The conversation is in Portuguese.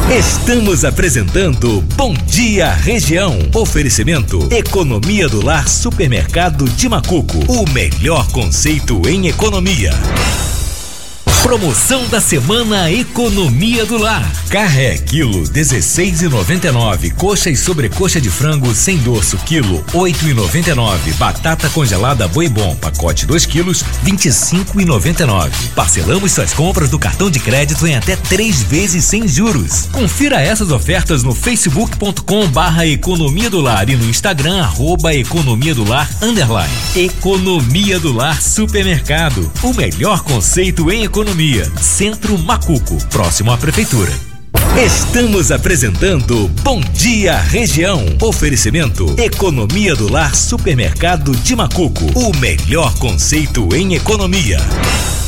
Estamos apresentando Bom Dia Região. Oferecimento Economia do Lar Supermercado de Macuco. O melhor conceito em economia. Promoção da semana Economia do Lar. Carré quilo 16,99. Coxa e sobrecoxa de frango sem dorso quilo 8,99. Batata congelada Boi Bom pacote 2 quilos 25,99. Parcelamos suas compras do cartão de crédito em até 3 vezes sem juros. Confira essas ofertas no facebook.com/economia do lar e no Instagram @economia do lar _ Economia do Lar Supermercado. O melhor conceito em economia. Centro Macuco, próximo à prefeitura. Estamos apresentando Bom Dia Região. Oferecimento Economia do Lar Supermercado de Macuco. O melhor conceito em economia.